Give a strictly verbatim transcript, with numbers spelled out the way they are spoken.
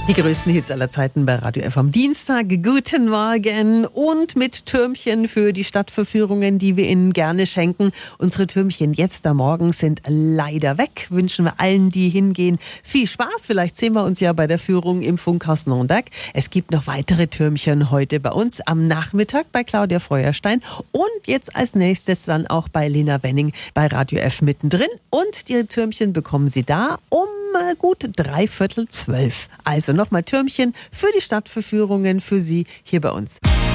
Die größten Hits aller Zeiten bei Radio F am Dienstag. Guten Morgen und mit Türmchen für die Stadtverführungen, die wir Ihnen gerne schenken. Unsere Türmchen jetzt am Morgen sind leider weg. Wünschen wir allen, die hingehen, viel Spaß. Vielleicht sehen wir uns ja bei der Führung im Funkhaus Nürnberg. Es gibt noch weitere Türmchen heute bei uns am Nachmittag bei Claudia Feuerstein und jetzt als nächstes dann auch bei Lena Wenning bei Radio F mittendrin. Und die Türmchen bekommen Sie da um gut dreiviertel zwölf. Also nochmal Türmchen für die Stadtverführungen für Sie hier bei uns.